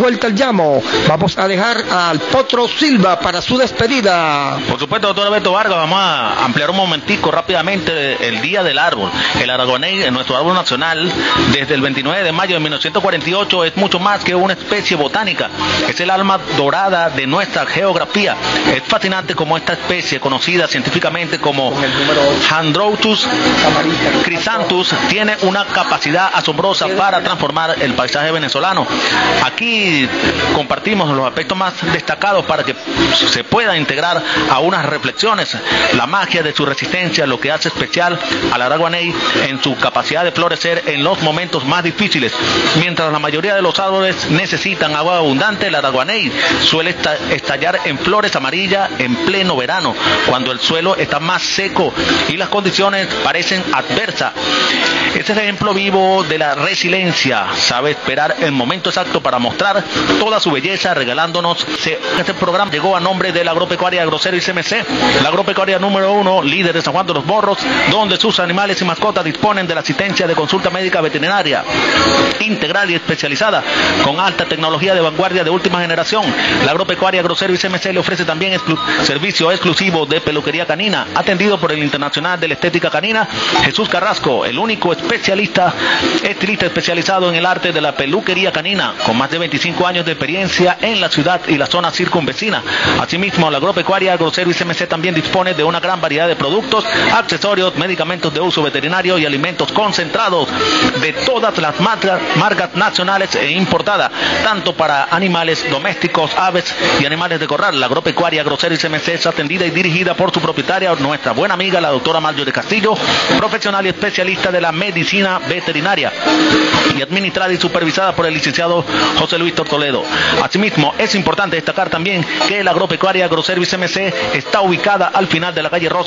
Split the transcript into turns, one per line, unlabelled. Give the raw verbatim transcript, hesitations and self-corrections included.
suelta el llamo. Vamos a dejar al Potro Silva para su despedida.
Por supuesto, doctor Alberto Vargas, vamos a ampliar un momentico rápidamente el Día del Árbol. El aragonés, nuestro árbol nacional, desde el veintinueve de mayo de mil novecientos cuarenta y ocho, es mucho más que una especie botánica. Es el alma dorada de nuestra geografía. Es fascinante como esta especie, conocida científicamente como Androtus chrysanthus, tiene una capacidad asombrosa para transformar el paisaje venezolano. Aquí compartimos los aspectos más destacados para que se pueda integrar a unas reflexiones la magia de su resistencia, lo que hace especial al araguaney en su capacidad de florecer en los momentos más difíciles. Mientras la mayoría de los árboles necesitan agua abundante, el araguaney suele estallar en flores amarillas en pleno verano, cuando el suelo está más seco y las condiciones parecen adversas. Este es el ejemplo vivo de la resiliencia. Sabe esperar el momento exacto para mostrar toda su belleza, regalándonos. Este programa llegó a nombre de la Agropecuaria Agroservice C M C, la agropecuaria número uno, líder de San Juan de los Morros, donde sus animales y mascotas disponen de la asistencia de consulta médica veterinaria integral y especializada, con alta tecnología de vanguardia de última generación. La Agropecuaria Agroservice C M C le ofrece también exclu servicio exclusivo de peluquería canina, atendido por el internacional de la estética canina, Jesús Carrasco, el único especialista, estilista especializado en el arte de la peluquería canina, con más de veinticinco años de experiencia en la ciudad y la zona circunvecina. Asimismo, la Agropecuaria Agroservice C M C también dispone de una gran variedad de productos, accesorios, medicamentos de uso veterinario y alimentos concentrados de todas las marcas, marcas nacionales e importadas, tanto para animales domésticos, aves y animales de corral. La Agropecuaria Agroservice C M C es atendida y dirigida por su propietaria, nuestra buena amiga, la doctora Marjorie Castillo, profesional y especialista de la medicina veterinaria, y administrada y supervisada por el licenciado José Luis Tortoledo. Asimismo, es importante destacar también que la Agropecuaria Agroservice C M C está ubicada al final de la calle Rosa